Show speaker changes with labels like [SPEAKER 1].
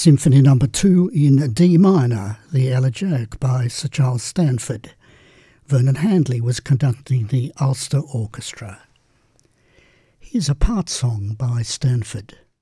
[SPEAKER 1] Symphony No. 2 in D minor, the Elegiac by Sir Charles Stanford. Vernon Handley was conducting the Ulster Orchestra. Here's a part song by Stanford.